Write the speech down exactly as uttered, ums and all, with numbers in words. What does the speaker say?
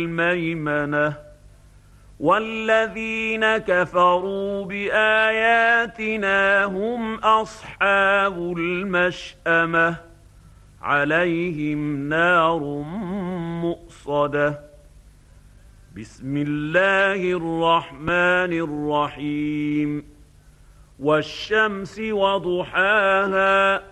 الميمنة والذين كفروا بآياتنا هم أصحاب المشأمة عليهم نار مؤصدة. بسم الله الرحمن الرحيم والشمس وضحاها